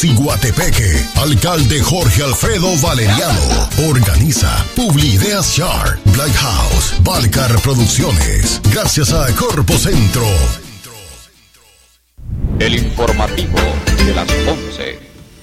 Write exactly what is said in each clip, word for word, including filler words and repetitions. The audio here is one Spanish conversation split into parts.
Ciguatepeque. Alcalde Jorge Alfredo Valeriano. Organiza Publideas Char, Black House, Valcar Producciones. Gracias a Corpo Centro. El informativo de las once.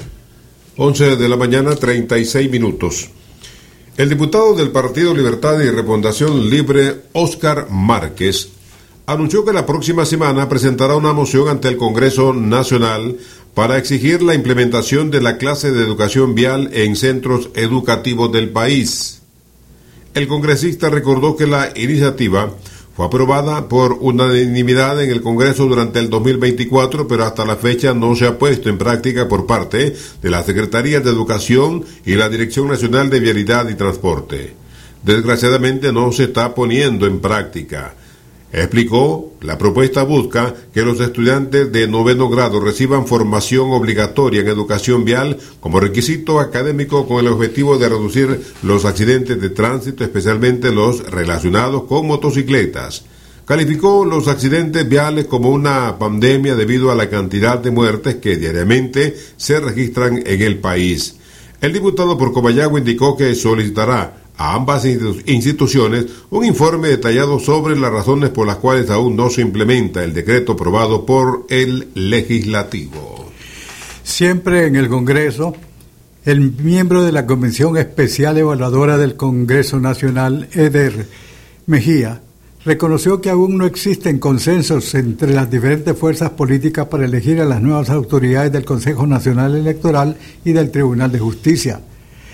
once de la mañana, treinta y seis minutos. El diputado del Partido Libertad y Refundación Libre, Óscar Márquez, anunció que la próxima semana presentará una moción ante el Congreso Nacional para exigir la implementación de la clase de educación vial en centros educativos del país. El congresista recordó que la iniciativa fue aprobada por unanimidad en el Congreso durante el dos mil veinticuatro, pero hasta la fecha no se ha puesto en práctica por parte de la Secretaría de Educación y la Dirección Nacional de Vialidad y Transporte. Desgraciadamente no se está poniendo en práctica. Explicó, la propuesta busca que los estudiantes de noveno grado reciban formación obligatoria en educación vial como requisito académico con el objetivo de reducir los accidentes de tránsito, especialmente los relacionados con motocicletas. Calificó los accidentes viales como una pandemia debido a la cantidad de muertes que diariamente se registran en el país. El diputado por Comayagua indicó que solicitará a ambas instituciones un informe detallado sobre las razones por las cuales aún no se implementa el decreto aprobado por el legislativo. Siempre en el Congreso, el miembro de la Comisión Especial Evaluadora del Congreso Nacional, Eder Mejía, reconoció que aún no existen consensos entre las diferentes fuerzas políticas para elegir a las nuevas autoridades del Consejo Nacional Electoral y del Tribunal de Justicia.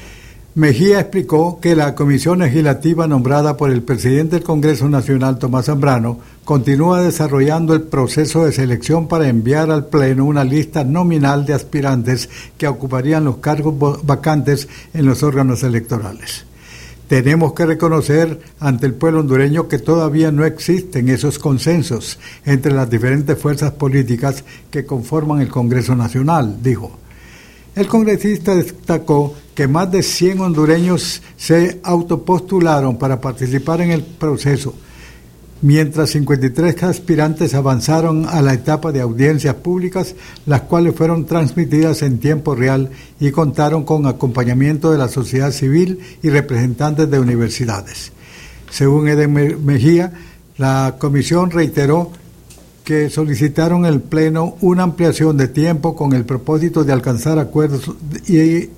Mejía explicó que la comisión legislativa nombrada por el presidente del Congreso Nacional, Tomás Zambrano, continúa desarrollando el proceso de selección para enviar al Pleno una lista nominal de aspirantes que ocuparían los cargos vacantes en los órganos electorales. Tenemos que reconocer ante el pueblo hondureño que todavía no existen esos consensos entre las diferentes fuerzas políticas que conforman el Congreso Nacional, dijo. El congresista destacó que más de cien hondureños se autopostularon para participar en el proceso, mientras cincuenta y tres aspirantes avanzaron a la etapa de audiencias públicas, las cuales fueron transmitidas en tiempo real y contaron con acompañamiento de la sociedad civil y representantes de universidades. Según Eder Mejía, la comisión reiteró que solicitaron el Pleno una ampliación de tiempo con el propósito de alcanzar acuerdos y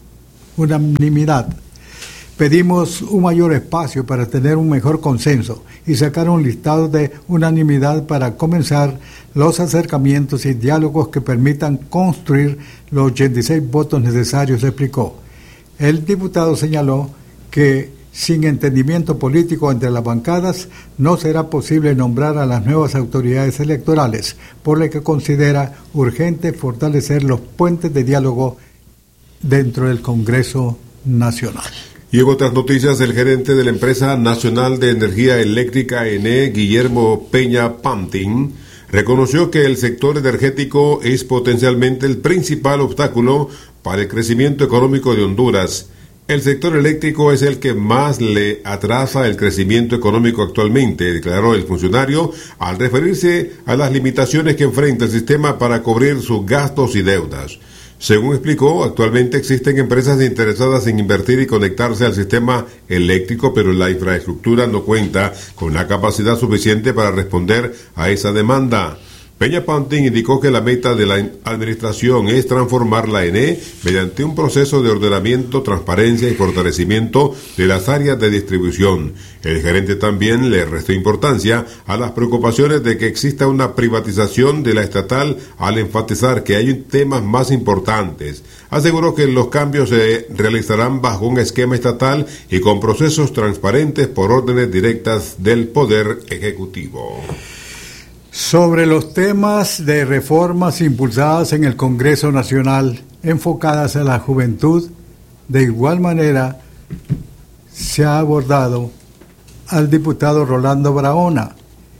unanimidad. Pedimos un mayor espacio para tener un mejor consenso y sacar un listado de unanimidad para comenzar los acercamientos y diálogos que permitan construir los ochenta y seis votos necesarios, explicó. El diputado señaló que sin entendimiento político entre las bancadas, no será posible nombrar a las nuevas autoridades electorales, por lo que considera urgente fortalecer los puentes de diálogo dentro del Congreso Nacional. Y en otras noticias, el gerente de la Empresa Nacional de Energía Eléctrica E N E, Guillermo Peña Pantin, reconoció que el sector energético es potencialmente el principal obstáculo para el crecimiento económico de Honduras. El sector eléctrico es el que más le atrasa el crecimiento económico actualmente, declaró el funcionario al referirse a las limitaciones que enfrenta el sistema para cubrir sus gastos y deudas. Según explicó, actualmente existen empresas interesadas en invertir y conectarse al sistema eléctrico, pero la infraestructura no cuenta con la capacidad suficiente para responder a esa demanda. Peña Pantin indicó que la meta de la administración es transformar la E N E mediante un proceso de ordenamiento, transparencia y fortalecimiento de las áreas de distribución. El gerente también le restó importancia a las preocupaciones de que exista una privatización de la estatal al enfatizar que hay temas más importantes. Aseguró que los cambios se realizarán bajo un esquema estatal y con procesos transparentes por órdenes directas del Poder Ejecutivo. Sobre los temas de reformas impulsadas en el Congreso Nacional enfocadas a la juventud, de igual manera se ha abordado al diputado Rolando Barahona,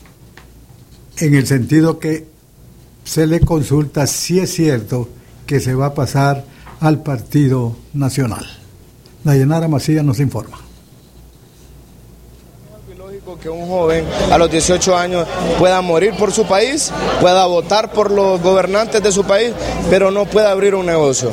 en el sentido que se le consulta si es cierto que se va a pasar al Partido Nacional. Dayanara Macías nos informa. Que un joven a los dieciocho años pueda morir por su país, pueda votar por los gobernantes de su país, pero no pueda abrir un negocio.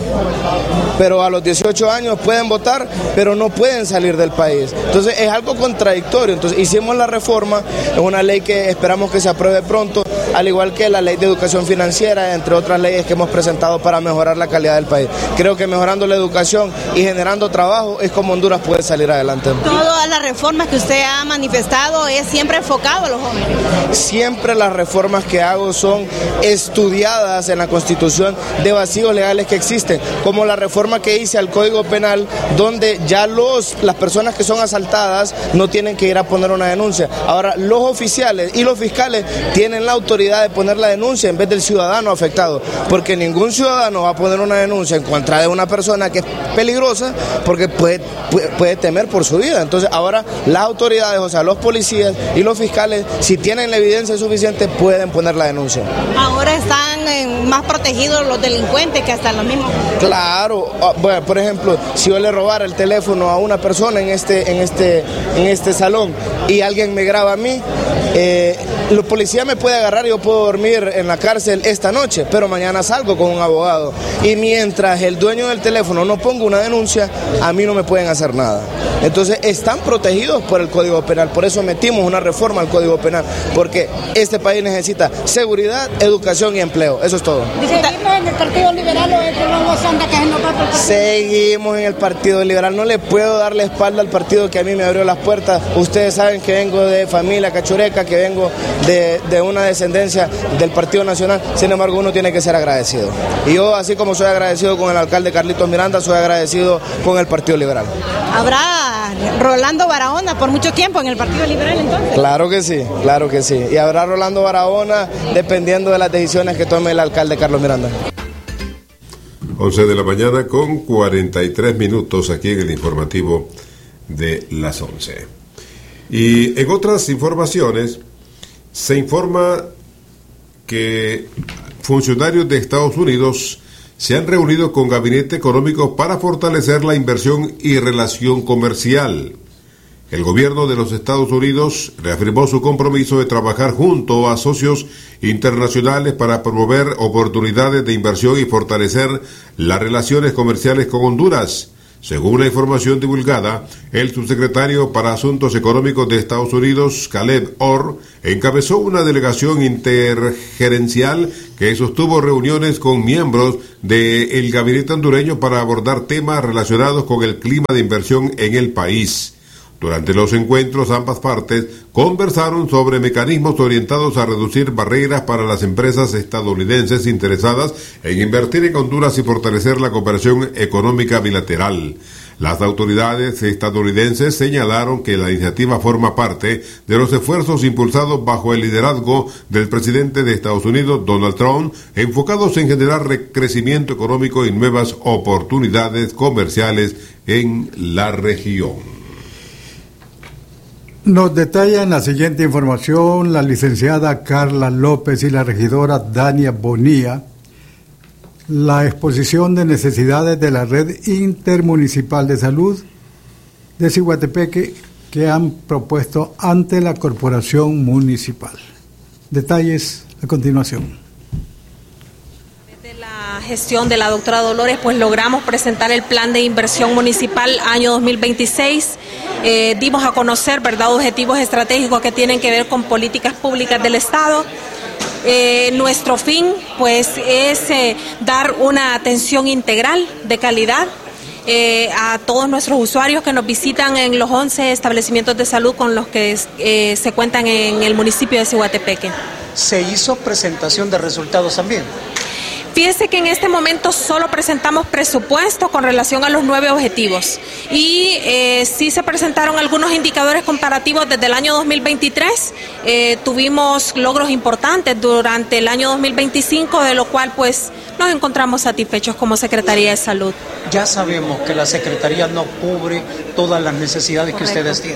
Pero a los dieciocho años pueden votar, pero no pueden salir del país. Entonces es algo contradictorio. Entonces hicimos la reforma, es una ley que esperamos que se apruebe pronto, al igual que la ley de educación financiera, entre otras leyes que hemos presentado para mejorar la calidad del país. Creo que mejorando la educación y generando trabajo es como Honduras puede salir adelante. Todas las reformas que usted ha manifestado es siempre enfocado a los jóvenes. Siempre las reformas que hago son estudiadas en la Constitución de vacíos legales que existen, como la reforma que hice al Código Penal, donde ya los, las personas que son asaltadas no tienen que ir a poner una denuncia. Ahora, los oficiales y los fiscales tienen la autoridad de poner la denuncia en vez del ciudadano afectado, porque ningún ciudadano va a poner una denuncia en contra de una persona que es peligrosa porque puede, puede, puede temer por su vida. Entonces, ahora las autoridades, o sea, los policías y los fiscales, si tienen la evidencia suficiente, pueden poner la denuncia. Ahora están eh, más protegidos los delincuentes que hasta los mismos. Claro, bueno, por ejemplo, si yo le robara el teléfono a una persona en este, en este, en este salón y alguien me graba a mí, eh, los policías me pueden agarrar y yo puedo dormir en la cárcel esta noche, pero mañana salgo con un abogado. Y mientras el dueño del teléfono no ponga una denuncia, a mí no me pueden hacer nada. Entonces están protegidos por el Código Penal, por eso metimos una reforma al Código Penal, porque este país necesita seguridad, educación y empleo, eso es todo. ¿Seguimos en el Partido Liberal o es que no son de que no va por el partido? Seguimos en el Partido Liberal, no le puedo dar la espalda al partido que a mí me abrió las puertas. Ustedes saben que vengo de familia cachureca, que vengo de, de una descendencia del Partido Nacional, sin embargo uno tiene que ser agradecido. Y yo, así como soy agradecido con el alcalde Carlitos Miranda, soy agradecido con el Partido Liberal. ¿Habrá Rolando Barahona por mucho tiempo en el Partido Liberal entonces? Claro que sí, claro que sí. Y habrá Rolando Barahona dependiendo de las decisiones que tome el alcalde Carlos Miranda. once de la mañana con cuarenta y tres minutos aquí en el informativo de las once. Y en otras informaciones se informa que funcionarios de Estados Unidos se han reunido con Gabinete Económico para fortalecer la inversión y relación comercial. El gobierno de los Estados Unidos reafirmó su compromiso de trabajar junto a socios internacionales para promover oportunidades de inversión y fortalecer las relaciones comerciales con Honduras. Según la información divulgada, el subsecretario para Asuntos Económicos de Estados Unidos, Caleb Orr, encabezó una delegación intergerencial que sostuvo reuniones con miembros del gabinete hondureño para abordar temas relacionados con el clima de inversión en el país. Durante los encuentros, ambas partes conversaron sobre mecanismos orientados a reducir barreras para las empresas estadounidenses interesadas en invertir en Honduras y fortalecer la cooperación económica bilateral. Las autoridades estadounidenses señalaron que la iniciativa forma parte de los esfuerzos impulsados bajo el liderazgo del presidente de Estados Unidos, Donald Trump, enfocados en generar crecimiento económico y nuevas oportunidades comerciales en la región. Nos detalla en la siguiente información la licenciada Carla López y la regidora Dania Bonilla la exposición de necesidades de la Red Intermunicipal de Salud de Ciguatepeque que han propuesto ante la Corporación Municipal. Detalles a continuación. La gestión de la doctora Dolores, pues logramos presentar el plan de inversión municipal año dos mil veintiséis. Eh, dimos a conocer, ¿verdad?, objetivos estratégicos que tienen que ver con políticas públicas del Estado. Eh, nuestro fin, pues, es eh, dar una atención integral de calidad eh, a todos nuestros usuarios que nos visitan en los once establecimientos de salud con los que eh, se cuentan en el municipio de Ciguatepeque. ¿Se hizo presentación de resultados también? Fíjese que en este momento solo presentamos presupuesto con relación a los nueve objetivos y eh, sí se presentaron algunos indicadores comparativos desde el año dos mil veintitrés. Eh, tuvimos logros importantes durante el año dos mil veinticinco, de lo cual pues nos encontramos satisfechos como Secretaría de Salud. Ya sabemos que la Secretaría no cubre todas las necesidades Correcto. Que ustedes tienen.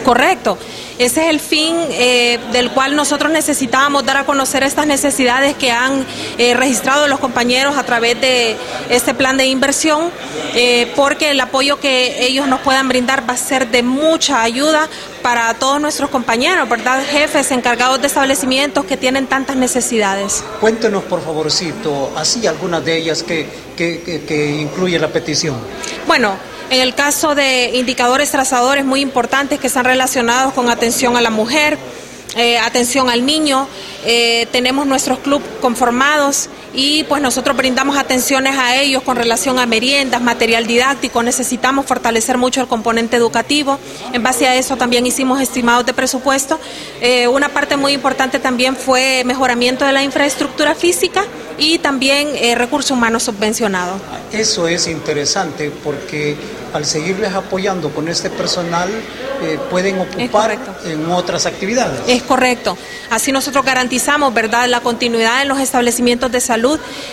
Correcto. Ese es el fin eh, del cual nosotros necesitábamos dar a conocer estas necesidades que han eh, registrado los compañeros a través de este plan de inversión, eh, porque el apoyo que ellos nos puedan brindar va a ser de mucha ayuda para todos nuestros compañeros, ¿verdad? Jefes encargados de establecimientos que tienen tantas necesidades. Cuéntenos, por favorcito, así algunas de ellas que, que, que, que incluye la petición. Bueno, en el caso de indicadores trazadores muy importantes que están relacionados con atención a la mujer, eh, atención al niño, eh, tenemos nuestros clubes conformados y pues nosotros brindamos atenciones a ellos con relación a meriendas, material didáctico. Necesitamos fortalecer mucho el componente educativo. En base a eso también hicimos estimados de presupuesto. Eh, una parte muy importante también fue mejoramiento de la infraestructura física y también eh, recursos humanos subvencionados. Eso es interesante porque al seguirles apoyando con este personal eh, pueden ocupar en otras actividades. Es correcto. Así nosotros garantizamos, ¿verdad?, la continuidad en los establecimientos de salud.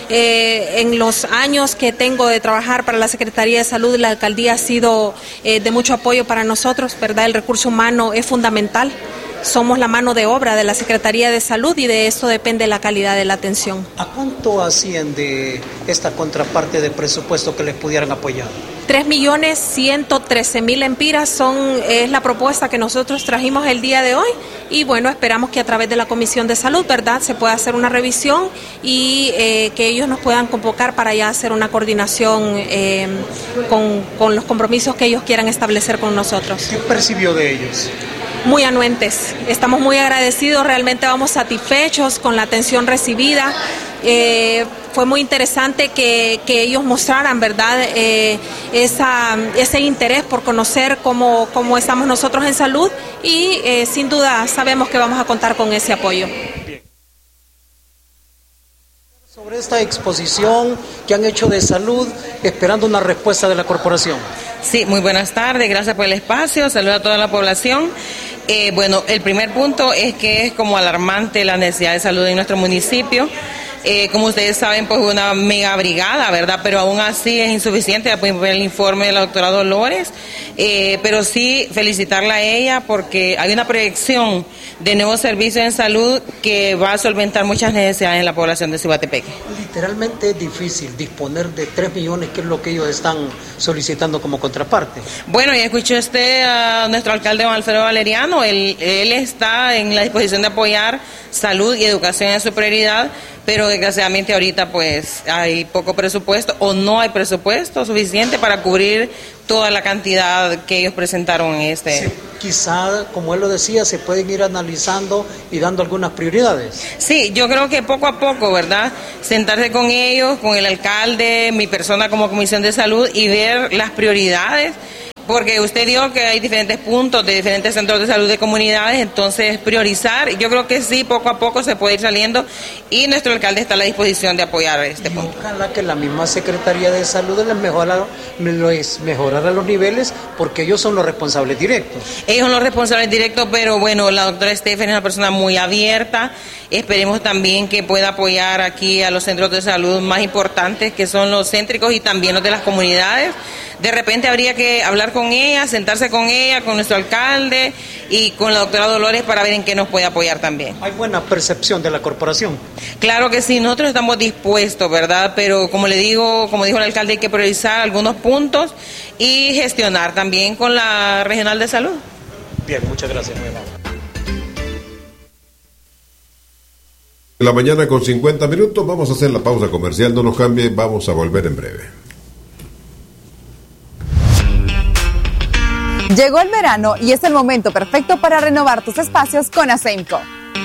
Eh, en los años que tengo de trabajar para la Secretaría de Salud, la alcaldía ha sido eh, de mucho apoyo para nosotros, ¿verdad? El recurso humano es fundamental. Somos la mano de obra de la Secretaría de Salud y de eso depende la calidad de la atención. ¿A cuánto asciende esta contraparte de presupuesto que les pudieran apoyar? tres millones ciento trece mil empiras son, es la propuesta que nosotros trajimos el día de hoy y bueno, esperamos que a través de la Comisión de Salud, ¿verdad?, se pueda hacer una revisión y eh, que ellos nos puedan convocar para ya hacer una coordinación eh, con, con los compromisos que ellos quieran establecer con nosotros. ¿Qué percibió de ellos? Muy anuentes, estamos muy agradecidos, realmente vamos satisfechos con la atención recibida. Eh, fue muy interesante que, que ellos mostraran, ¿verdad?, eh, esa, ese interés por conocer cómo, cómo estamos nosotros en salud y eh, sin duda sabemos que vamos a contar con ese apoyo. Sobre esta exposición que han hecho de salud, esperando una respuesta de la corporación. Sí, muy buenas tardes, gracias por el espacio, saludos a toda la población. Eh, bueno, el primer punto es que es como alarmante la necesidad de salud en nuestro municipio. Eh, como ustedes saben, pues una mega brigada, ¿verdad? Pero aún así es insuficiente, ya pueden ver el informe de la doctora Dolores, eh, pero sí felicitarla a ella porque hay una proyección de nuevos servicios en salud que va a solventar muchas necesidades en la población de Cibatepeque. Literalmente es difícil disponer de tres millones, que es lo que ellos están solicitando como contraparte. Bueno, ya escuchó usted a nuestro alcalde don Alfredo Valeriano, él, él está en la disposición de apoyar salud y educación en su prioridad, pero desgraciadamente ahorita pues hay poco presupuesto o no hay presupuesto suficiente para cubrir toda la cantidad que ellos presentaron en este. Sí, quizá, como él lo decía, se pueden ir analizando y dando algunas prioridades. Sí, yo creo que poco a poco, ¿verdad? Sentarse con ellos, con el alcalde, mi persona como Comisión de Salud y ver las prioridades. Porque usted dijo que hay diferentes puntos de diferentes centros de salud de comunidades, entonces priorizar, yo creo que sí, poco a poco se puede ir saliendo y nuestro alcalde está a la disposición de apoyar este y punto. Ojalá que la misma Secretaría de Salud les mejorara, les mejorara los niveles porque ellos son los responsables directos. Ellos son los responsables directos, pero bueno, la doctora Stephanie es una persona muy abierta, esperemos también que pueda apoyar aquí a los centros de salud más importantes que son los céntricos y también los de las comunidades. De repente habría que hablar con ella, sentarse con ella, con nuestro alcalde y con la doctora Dolores para ver en qué nos puede apoyar también. ¿Hay buena percepción de la corporación? Claro que sí, nosotros estamos dispuestos, ¿verdad? Pero como le digo, como dijo el alcalde, hay que priorizar algunos puntos y gestionar también con la Regional de Salud. Bien, muchas gracias. Muy amable. La mañana con cincuenta minutos, vamos a hacer la pausa comercial, no nos cambie, vamos a volver en breve. Llegó el verano y es el momento perfecto para renovar tus espacios con Asemco.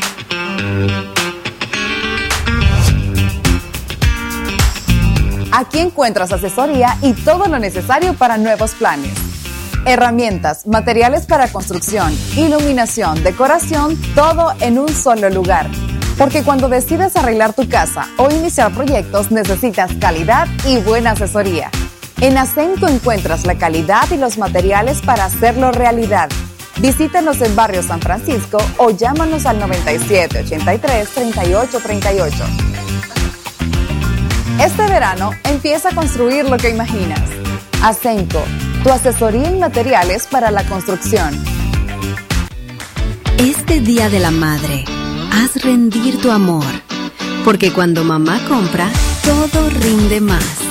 Aquí encuentras asesoría y todo lo necesario para nuevos planes. Herramientas, materiales para construcción, iluminación, decoración, todo en un solo lugar. Porque cuando decides arreglar tu casa o iniciar proyectos necesitas calidad y buena asesoría. En Asemco encuentras la calidad y los materiales para hacerlo realidad. Visítanos en Barrio San Francisco o llámanos al noventa y siete, ochenta y tres, treinta y ocho treinta y ocho. Este verano empieza a construir lo que imaginas. Asemco, tu asesoría en materiales para la construcción. Este Día de la Madre, haz rendir tu amor, porque cuando mamá compra, todo rinde más.